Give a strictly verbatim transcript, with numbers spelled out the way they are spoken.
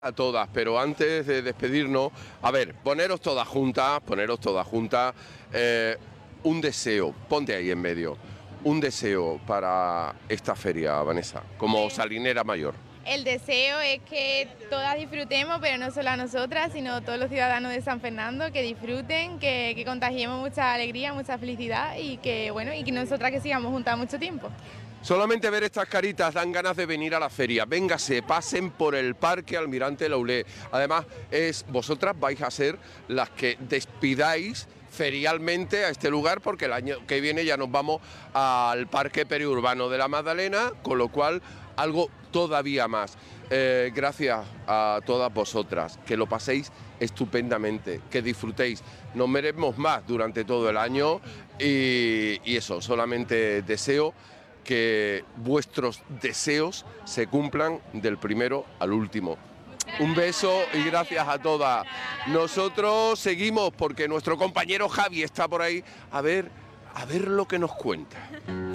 A todas, pero antes de despedirnos, a ver, poneros todas juntas, poneros todas juntas, eh, un deseo, ponte ahí en medio, un deseo para esta feria, Vanessa, como salinera mayor. El deseo es que todas disfrutemos, pero no solo a nosotras, sino todos los ciudadanos de San Fernando, que disfruten, que, que contagiemos mucha alegría, mucha felicidad y que, bueno, y que nosotras que sigamos juntas mucho tiempo. Solamente ver estas caritas dan ganas de venir a la feria. Véngase, pasen por el Parque Almirante Laulé. Además, es, vosotras vais a ser las que despidáis ferialmente a este lugar, porque el año que viene ya nos vamos al Parque Periurbano de la Magdalena, con lo cual algo todavía más. Eh, gracias a todas vosotras, que lo paséis estupendamente, que disfrutéis. Nos merecemos más durante todo el año y, y eso, solamente deseo que vuestros deseos se cumplan del primero al último. Un beso y gracias a todas. Nosotros seguimos porque nuestro compañero Javi está por ahí. A ver, a ver lo que nos cuenta.